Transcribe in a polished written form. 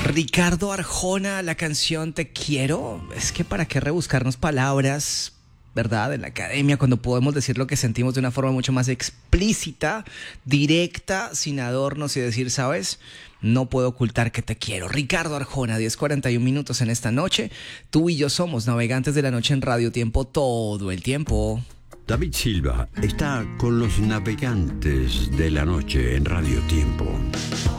Ricardo Arjona, la canción Te Quiero. Es que para qué rebuscarnos palabras, ¿verdad? En la academia, cuando podemos decir lo que sentimos de una forma mucho más explícita, directa, sin adornos y decir, ¿sabes? No puedo ocultar que te quiero. Ricardo Arjona, 10:41 minutos en esta noche. Tú y yo somos navegantes de la noche en Radio Tiempo todo el tiempo. David Silva está con los navegantes de la noche en Radio Tiempo.